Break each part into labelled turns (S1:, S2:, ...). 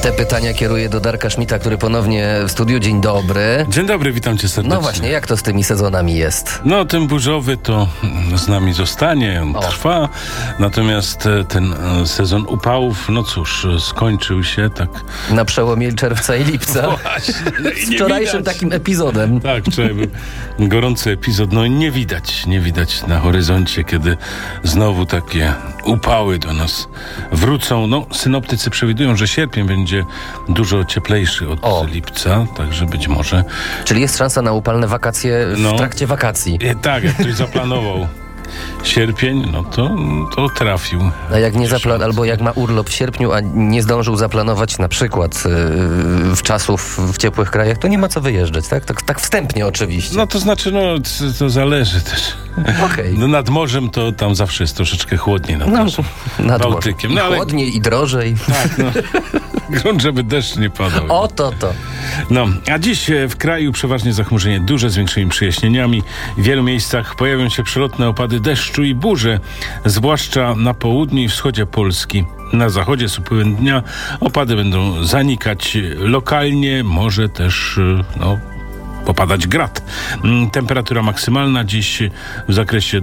S1: Te pytania kieruję do Darka Schmidta, który ponownie w studiu. Dzień dobry.
S2: Dzień dobry, witam cię serdecznie.
S1: No właśnie, jak to z tymi sezonami jest?
S2: No, ten burzowy to z nami zostanie, on trwa. Natomiast ten sezon upałów, no cóż, skończył się tak.
S1: Na przełomie czerwca i lipca.
S2: Właśnie,
S1: z wczorajszym takim epizodem.
S2: Tak, wczoraj był gorący epizod. No nie widać na horyzoncie, kiedy znowu takie upały do nas wrócą. No, synoptycy przewidują, że sierpień będzie dużo cieplejszy od lipca, także być może.
S1: Czyli jest szansa na upalne wakacje w trakcie wakacji.
S2: Tak, jak ktoś zaplanował sierpień, no to trafił.
S1: A jak nie albo jak ma urlop w sierpniu, a nie zdążył zaplanować na przykład czasów w ciepłych krajach, to nie ma co wyjeżdżać, tak? Tak wstępnie oczywiście.
S2: No to znaczy, to zależy też.
S1: Okay.
S2: No nad morzem to tam zawsze jest troszeczkę chłodniej nad Bałtykiem.
S1: No, ale chłodniej i drożej.
S2: Tak, grunt, żeby deszcz nie padał.
S1: To.
S2: No, a dziś w kraju przeważnie zachmurzenie duże, z większymi przejaśnieniami. W wielu miejscach pojawią się przelotne opady deszczu i burze, zwłaszcza na południu i wschodzie Polski. Na zachodzie z upływem dnia opady będą zanikać lokalnie, może też popadać grad. Temperatura maksymalna dziś w zakresie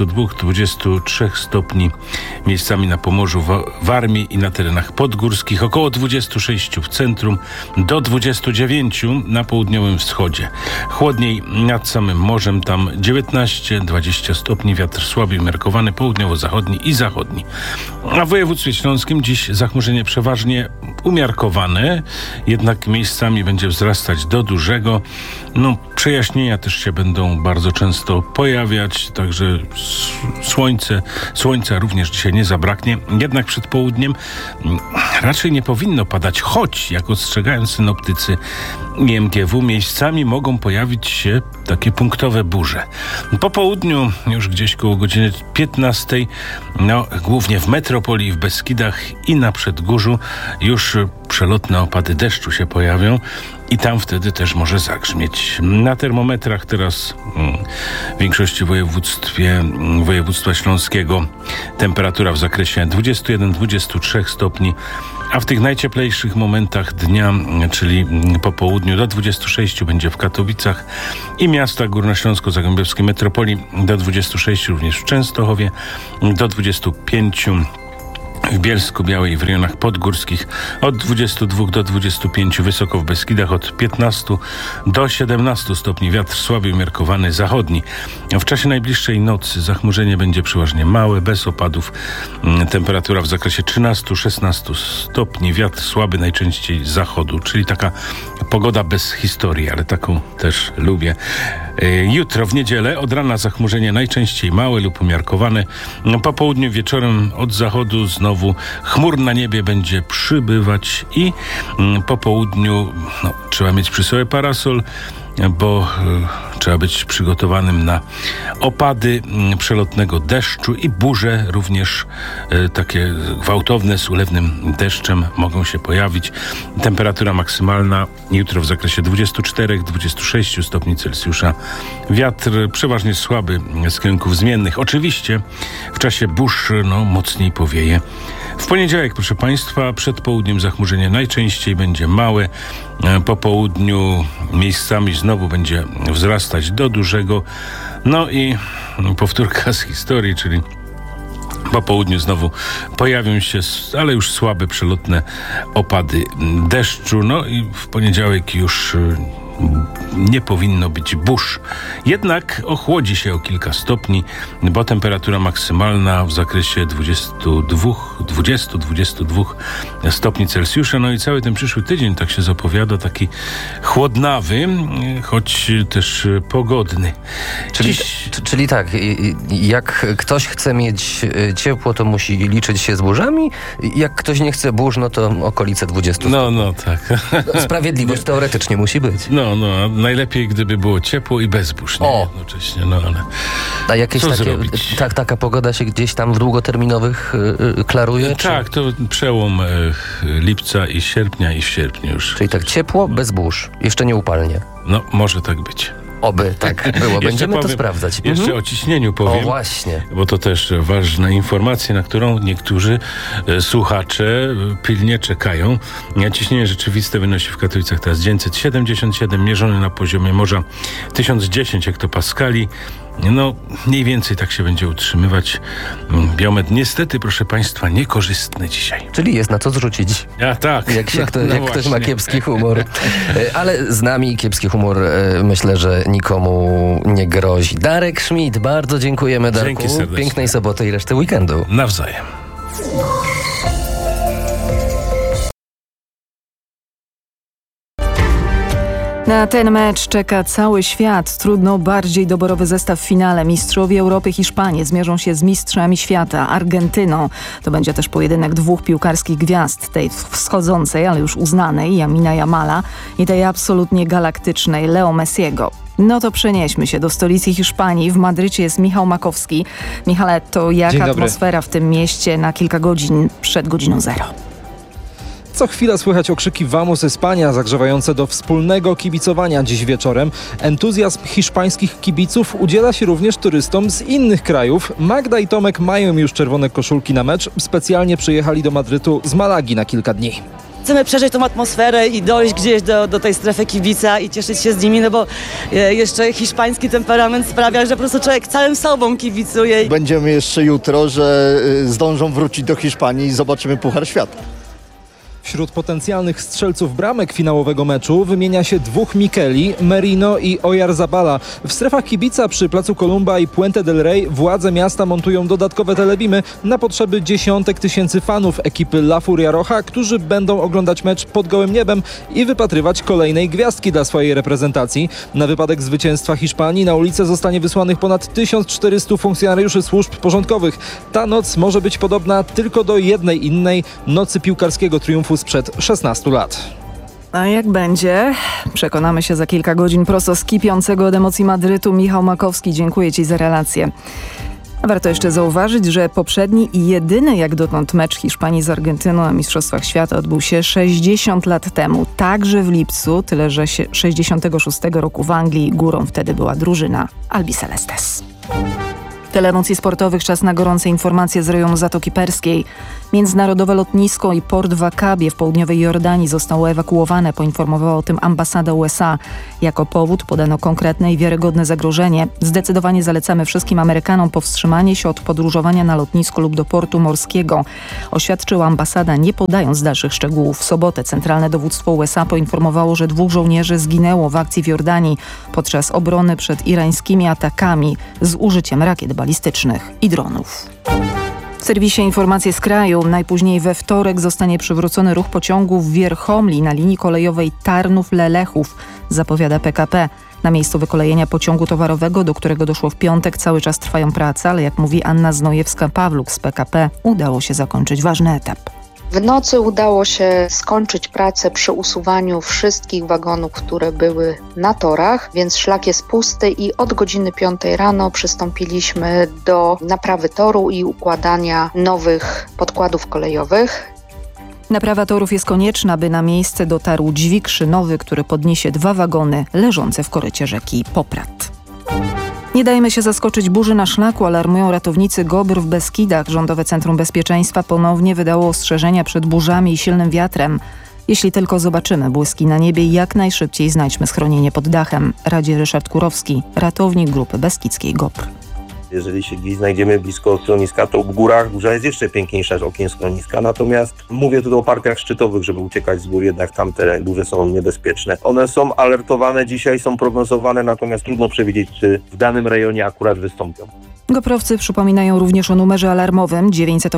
S2: 22-23 stopni. Miejscami na Pomorzu, Warmii i na terenach podgórskich. Około 26 w centrum, do 29 na południowym wschodzie. Chłodniej nad samym morzem, tam 19-20 stopni. Wiatr słaby umiarkowany, południowo-zachodni i zachodni. A w województwie śląskim dziś zachmurzenie przeważnie umiarkowane, jednak miejscami będzie wzrastać do dużego. Przejaśnienia też się będą bardzo często pojawiać, także słońca również dzisiaj nie zabraknie. Jednak przed południem raczej nie powinno padać, choć, jak ostrzegają synoptycy i MGW, miejscami mogą pojawić się takie punktowe burze. Po południu, już gdzieś koło godziny 15, głównie w metropolii, w Beskidach i na Przedgórzu już przelotne opady deszczu się pojawią i tam wtedy też może zagrzmieć. Na termometrach teraz w większości województwa śląskiego temperatura w zakresie 21-23 stopni, a w tych najcieplejszych momentach dnia, czyli po południu, do 26 będzie w Katowicach i miastach górnośląsko-zagłębiowskiej metropolii, do 26 również w Częstochowie, do 25 w Bielsku-Białej, w rejonach podgórskich, od 22 do 25, wysoko w Beskidach od 15 do 17 stopni, wiatr słaby umiarkowany zachodni. W czasie najbliższej nocy zachmurzenie będzie przeważnie małe, bez opadów. Temperatura w zakresie 13-16 stopni, wiatr słaby najczęściej z zachodu, czyli taka pogoda bez historii, ale taką też lubię. Jutro w niedzielę od rana zachmurzenie najczęściej małe lub umiarkowane. Po południu, wieczorem od zachodu znowu chmur na niebie będzie przybywać i po południu trzeba mieć przy sobie parasol, bo trzeba być przygotowanym na opady przelotnego deszczu i burze również takie gwałtowne z ulewnym deszczem mogą się pojawić. Temperatura maksymalna jutro w zakresie 24-26 stopni Celsjusza. Wiatr przeważnie słaby z kierunków zmiennych. Oczywiście w czasie burz mocniej powieje. W poniedziałek, proszę Państwa, przed południem zachmurzenie najczęściej będzie małe. Po południu miejscami znowu będzie wzrastać do dużego. No i powtórka z historii, czyli po południu znowu pojawią się, ale już słabe przelotne opady deszczu. No i w poniedziałek już nie powinno być burz. Jednak ochłodzi się o kilka stopni, bo temperatura maksymalna w zakresie 20-22 stopni Celsjusza. No i cały ten przyszły tydzień tak się zapowiada, taki chłodnawy, choć też pogodny.
S1: Czyli tak, jak ktoś chce mieć ciepło, to musi liczyć się z burzami. Jak ktoś nie chce burz, no to okolice 20 stopni.
S2: No tak.
S1: Sprawiedliwość teoretycznie musi być.
S2: Najlepiej gdyby było ciepło i bez burz, jednocześnie, ale
S1: a jakieś taka pogoda się gdzieś tam w długoterminowych klaruje?
S2: Tak, to przełom lipca i sierpnia i w sierpniu już.
S1: Czyli tak ciepło, bez burz, jeszcze nie upalnie.
S2: Może tak być.
S1: Oby tak było. Będziemy to
S2: powiem,
S1: sprawdzać.
S2: Jeszcze o ciśnieniu powiem.
S1: O właśnie.
S2: Bo to też ważna informacja, na którą niektórzy słuchacze pilnie czekają. Ciśnienie rzeczywiste wynosi w Katowicach teraz 977, mierzone na poziomie morza 1010 hektopaskali. No, mniej więcej tak się będzie utrzymywać. Biometr niestety, proszę Państwa, niekorzystny dzisiaj.
S1: Czyli jest na co zrzucić.
S2: A tak.
S1: Jak ktoś ma
S2: właśnie.
S1: kiepski humor. Ale z nami kiepski humor myślę, że nikomu nie grozi. Darek Schmidt, bardzo dziękujemy, Darku.
S2: Dzięki serdecznie.
S1: Pięknej soboty i reszty weekendu.
S2: Nawzajem.
S3: Na ten mecz czeka cały świat. Trudno bardziej doborowy zestaw w finale. Mistrzowie Europy Hiszpanie zmierzą się z mistrzami świata Argentyną. To będzie też pojedynek dwóch piłkarskich gwiazd, tej wschodzącej, ale już uznanej, Lamina Yamala, i tej absolutnie galaktycznej, Leo Messiego. No to przenieśmy się do stolicy Hiszpanii. W Madrycie jest Michał Makowski. Michale, to jaka atmosfera w tym mieście na kilka godzin przed godziną 0?
S4: Co chwila słychać okrzyki Vamos España zagrzewające do wspólnego kibicowania dziś wieczorem. Entuzjazm hiszpańskich kibiców udziela się również turystom z innych krajów. Magda i Tomek mają już czerwone koszulki na mecz. Specjalnie przyjechali do Madrytu z Malagi na kilka dni.
S5: Chcemy przeżyć tą atmosferę i dojść gdzieś do tej strefy kibica i cieszyć się z nimi, no bo jeszcze hiszpański temperament sprawia, że po prostu człowiek całym sobą kibicuje.
S6: Będziemy jeszcze jutro, że zdążą wrócić do Hiszpanii i zobaczymy Puchar Świata.
S4: Wśród potencjalnych strzelców bramek finałowego meczu wymienia się dwóch Mikeli, Merino i Oyarzabala. W strefach kibica przy placu Columba i Puente del Rey władze miasta montują dodatkowe telebimy na potrzeby dziesiątek tysięcy fanów ekipy La Furia Roja, którzy będą oglądać mecz pod gołym niebem i wypatrywać kolejnej gwiazdki dla swojej reprezentacji. Na wypadek zwycięstwa Hiszpanii na ulicę zostanie wysłanych ponad 1400 funkcjonariuszy służb porządkowych. Ta noc może być podobna tylko do jednej innej nocy piłkarskiego triumfu sprzed 16 lat.
S3: A jak będzie? Przekonamy się za kilka godzin prosto z kipiącego od emocji Madrytu. Michał Makowski, dziękuję Ci za relację. Warto jeszcze zauważyć, że poprzedni i jedyny jak dotąd mecz Hiszpanii z Argentyną na Mistrzostwach Świata odbył się 60 lat temu. Także w lipcu, tyle że 66 roku w Anglii. Górą wtedy była drużyna Albicelestes. Tyle emocji sportowych, czas na gorące informacje z rejonu Zatoki Perskiej. Międzynarodowe lotnisko i port w Akabie w południowej Jordanii zostało ewakuowane, poinformowała o tym ambasada USA. Jako powód podano konkretne i wiarygodne zagrożenie. Zdecydowanie zalecamy wszystkim Amerykanom powstrzymanie się od podróżowania na lotnisko lub do portu morskiego, oświadczyła ambasada, nie podając dalszych szczegółów. W sobotę Centralne Dowództwo USA poinformowało, że 2 żołnierzy zginęło w akcji w Jordanii podczas obrony przed irańskimi atakami z użyciem rakiet balistycznych i dronów. W serwisie Informacje z kraju najpóźniej we wtorek zostanie przywrócony ruch pociągów w Wierchomli na linii kolejowej Tarnów-Lelechów, zapowiada PKP. Na miejscu wykolejenia pociągu towarowego, do którego doszło w piątek, cały czas trwają prace, ale jak mówi Anna Znojewska-Pawluk z PKP, udało się zakończyć ważny etap.
S7: W nocy udało się skończyć pracę przy usuwaniu wszystkich wagonów, które były na torach, więc szlak jest pusty i od godziny 5 rano przystąpiliśmy do naprawy toru i układania nowych podkładów kolejowych.
S3: Naprawa torów jest konieczna, by na miejsce dotarł dźwig szynowy, który podniesie 2 wagony leżące w korycie rzeki Poprad. Nie dajmy się zaskoczyć burzy na szlaku, alarmują ratownicy GOBR w Beskidach. Rządowe Centrum Bezpieczeństwa ponownie wydało ostrzeżenia przed burzami i silnym wiatrem. Jeśli tylko zobaczymy błyski na niebie, jak najszybciej znajdźmy schronienie pod dachem, radzi Ryszard Kurowski, ratownik grupy beskidzkiej GOBR.
S8: Jeżeli się gdzieś znajdziemy blisko schroniska, to w górach burza jest jeszcze piękniejsza od okien schroniska. Natomiast mówię tu o parkach szczytowych, żeby uciekać z gór, jednak tamte burze są niebezpieczne. One są alertowane dzisiaj, są prognozowane, natomiast trudno przewidzieć, czy w danym rejonie akurat wystąpią.
S3: GOPR-owcy przypominają również o numerze alarmowym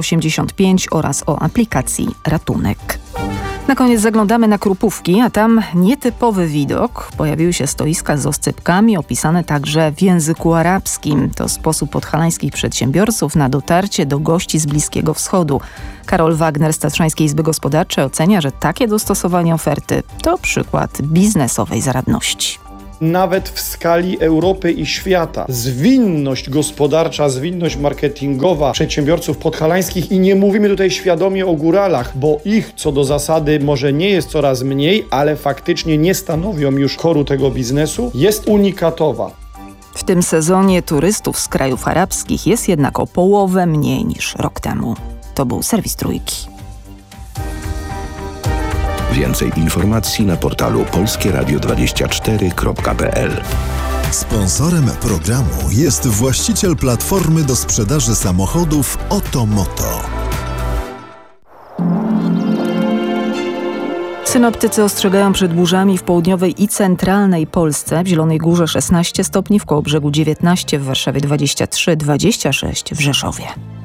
S3: 985 oraz o aplikacji Ratunek. Na koniec zaglądamy na Krupówki, a tam nietypowy widok. Pojawiły się stoiska z oscypkami, opisane także w języku arabskim. To sposób podhalańskich przedsiębiorców na dotarcie do gości z Bliskiego Wschodu. Karol Wagner z Tatrzańskiej Izby Gospodarczej ocenia, że takie dostosowanie oferty to przykład biznesowej zaradności.
S9: nawet w skali Europy i świata. Zwinność gospodarcza, zwinność marketingowa przedsiębiorców podhalańskich i nie mówimy tutaj świadomie o góralach, bo ich co do zasady może nie jest coraz mniej, ale faktycznie nie stanowią już koru tego biznesu, jest unikatowa.
S3: W tym sezonie turystów z krajów arabskich jest jednak o połowę mniej niż rok temu. To był serwis Trójki.
S10: Więcej informacji na portalu polskieradio24.pl.
S11: Sponsorem programu jest właściciel platformy do sprzedaży samochodów Otomoto.
S3: Synoptycy ostrzegają przed burzami w południowej i centralnej Polsce. W Zielonej Górze 16 stopni, w Kołobrzegu 19, w Warszawie 23, 26 w Rzeszowie.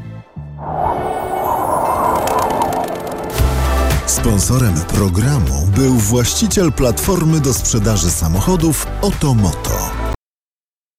S11: Sponsorem programu był właściciel platformy do sprzedaży samochodów Otomoto.